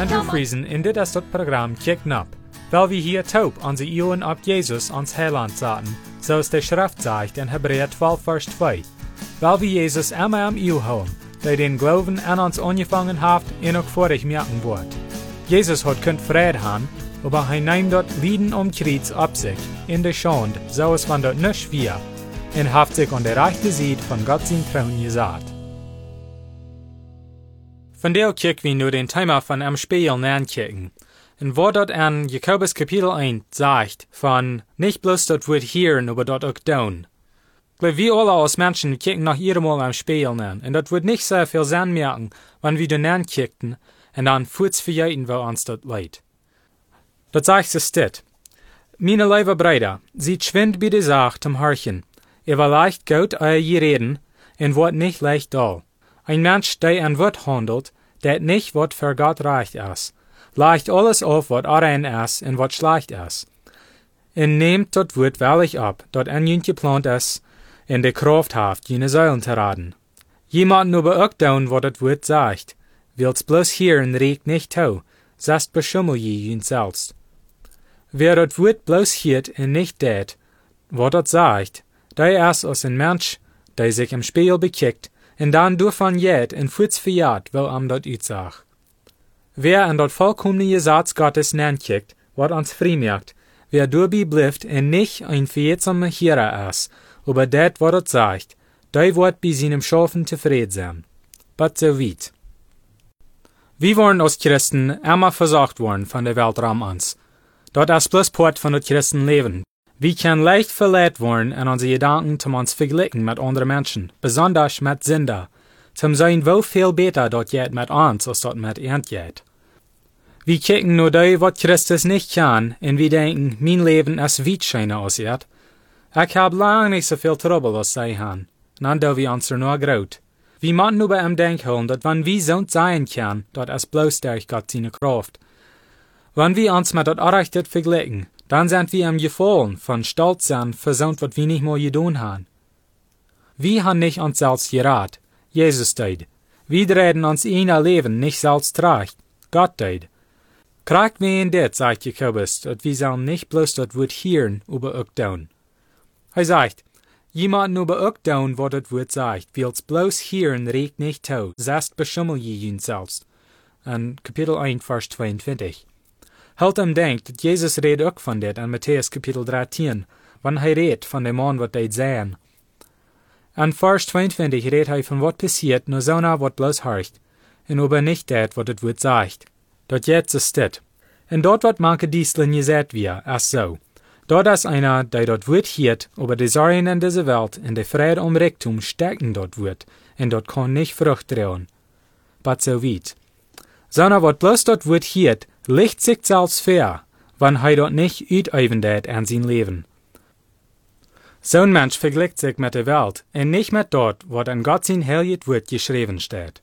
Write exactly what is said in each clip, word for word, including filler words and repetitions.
Andrew Friesen in dit ist das Programm Kick Nap, weil wir hier taub unsere Ohren auf Jesus ans Heiland zaten, so es der Schrift sagt in Hebräer zwölf, Vers zwei. Weil wir Jesus immer am Ohr haben, der den Glauben an uns angefangen hat, und auch vor ich merken wird. Jesus hat könnt Frieden haben, aber er nimmt dort Lieden um Kreuz ab sich, in der Schande, so es man dort nicht wir, und hat sich an der rechten Seite von Gott sein Thron gesagt. Von der kicken wir nur den Thema von einem Spiel ankicken. Und wo dort an Jakobus Kapitel eins sagt, von nicht bloß dort wird hören, aber dort auch tun. Wir alle als Menschen kicken nach jedem Mal am Spiel an, und dort wird nicht sehr viel Sinn merken, wenn wir den ankicken, und dann kurz verjäten, wo uns dort leid. Dort sagt es dit. Meine liebe Brüder, seid schwind bei der Sache zum Horchen. Ihr war leicht gut euer Reden, und wird nicht leicht dull. Ein Mensch, der an Wort handelt, der nicht wat für Gott recht ist, leicht alles auf, wat rein ist und wat schlecht ist. Und nehmt dort Wort wahrlich ab, dort an jünt geplant ist, in der Kraft haft, jene Säulen zu raten. Jemand aber auch down, wat das Wort sagt, will's bloß hören, regt nicht tau, sast beschummel je jünt selbst. Wer das Wort bloß hört und nicht tät, wat das sagt, der ist als ein Mensch, der sich im Spiegel bekickt, en dan davon jet en voets verjaard wel am dat uitsag. Wer an dat vollkommene Gesetz Gottes nankickt, wat ons vrijmerkt, wer doorby blijft en nicht ein verjetsamer Hierer is, aber dat wat het sagt, der wordt bij seinem Schaffen tevreden sein. But so weit. Wir waren als Christen immer versorgt worden von der Welt rum uns. Dat is bloß Port von das Christenleben. Wir können leicht verletzt worden an unsere Gedanken zum uns vergleichen mit anderen Menschen, besonders mit Sünder, zum sein wo viel besser dort geht mit uns, als dort mit ihnen geht. Wir kicken nur da, was Christus nicht kann, und wir denken, mein Leben ist weit schöner als ihr. Ich hab lang nicht so viel Trouble als sie haben, dann da wir uns nur graut. Wir müssen nur bei ihm denken, dass wenn wir so sein können, dort ist bloß durch Gott seine Kraft. Wenn wir uns mit dort Arrechtet vergleichen, dann sind wir im Gefallen von Stolz sein, versäumt, was wir nicht mal getan haben. Wir haben nicht uns selbst gerat, Jesus deed. Wir reden uns in ein Leben nicht selbst recht, Gott deed. Kriegt wir in dit, sagt Jakobus, dass wir sollen nicht bloß das Wort hören, aber auch tun. Er sagt, jemand aber auch tun, was das Wort sagt, will's bloß hören, regt nicht tau, sast beschummel je jün selbst. In Kapitel eins, Vers zweiundzwanzig. Halt am denkt, dat Jesus redt ook van dit in Matthäus Kapitel dreizehn, wann hij redt van de man wat hij zijn. In Vers zweiundzwanzig redt hij van wat passiert, nur so na wat bloß horcht, en aber nicht dat wat het woord sagt. Dat jetzt ist dit. En dort wat manche Dieseln gesagt wir, as so. Dort is einer, der dort woord hiert, aber die Sorgen in dieser Welt, in der Freude um Reichtum stecken dort wird, en dort kann nicht Frucht trauen. But so weit. Sondern wat bloß dort woord hiert, licht sich selbst fair, wenn er dort nicht uitüben dat an sein Leben. So'n Mensch vergleicht sich mit der Welt und nicht mit dort, wo an Gott sein heiliges Wort geschrieben steht.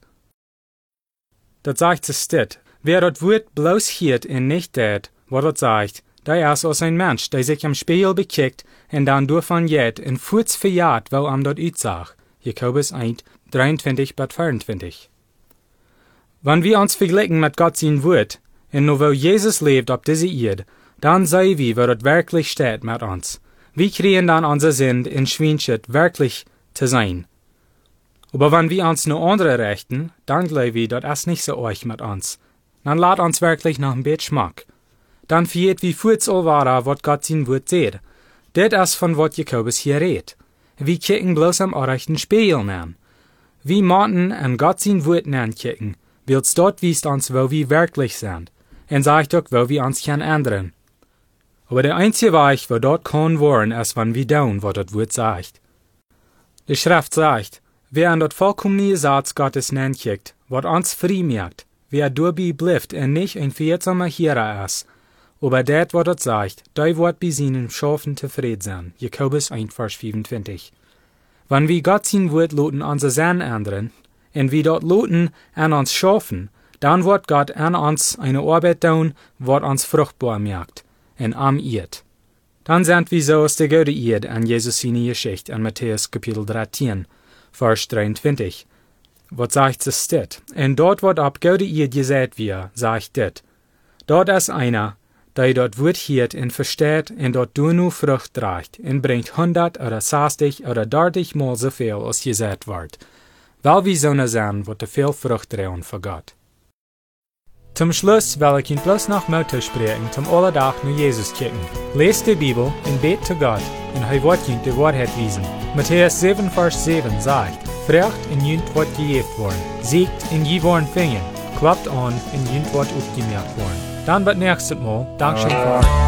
Das sagt es dit, wer dort Wort bloß hiert und nicht dat, wo dort sagt, der ist als ein Mensch, der sich am Spiegel bekickt und dann davon jet und kurz verjagt, wo am dort uitsag. Jakobus eins, dreiundzwanzig bis vierundzwanzig. Wenn wir uns vergleichen mit Gott sein Wort, und nur wo Jesus lebt auf dieser Erde, dann sehen wir, wo es wirklich steht mit uns. Wir kriegen dann unser Sinn in Schweinschritt wirklich zu sein. Aber wenn wir uns nur andere rechten, dann glauben wir, das ist nicht so euch mit uns. Dann lad uns wirklich noch ein bisschen Schmack. Dann vergeht wie kurz allwara, was Gott sein Wort seht. Das ist von was Jakobus hier redet. Wir kicken bloß am rechten Spiegel an. Wir müssen an Gott sein Wort ankicken, weil's dort wiest uns, wo wir wirklich sind. En sagt auch, wo wir uns kann ändern. Aber der einzige Weg, wo dort kann worden, ist, wenn wir tun, was das Wort sagt. Die Schrift sagt, wer an das vollkommene Gesetz Gottes nankickt, wird uns frei merkt, wer dabei bleibt und nicht ein verjetsamer Hierer ist, aber das, was das sagt, der wird bei seinen Schafen zufrieden sein. Jakobus eins, Vers fünfundzwanzig. Wenn wir Gott sein Wort loten unser Sinn ändern, und wir dort loten an uns schaffen, dann wird Gott an uns eine Arbeit tun, wat uns fruchtbar macht, en am Erd. Dann sind wir so aus der gute Erd an Jesus seine Geschichte an Matthäus Kapitel dreizehn, Vers dreiundzwanzig. wat sagt es dit? En dort wat ab gode ihr gesagt wir, sagt dit. Dort ist einer, der dort Wort hiert en versteht en dort du nu Frucht trägt en bringt hundert oder sechzig oder dertig mal so viel als gesagt wird. Weil wir so sein, wat te viel Frucht trauen für Gott. Zum Schluss will ich ihn bloß noch Motto sprechen, zum Alledach nur Jesus kicken. Lest die Bibel und bet zu Gott und er wird ihn die Wahrheit wiesen. Matthäus sieben, Vers sieben sagt, Fragt und jünt wird gejeft worden, siegt und je worden fingen, klappt an und jünt wird aufgemerkt worden. Dann wird nächstes Mal, Dankeschön für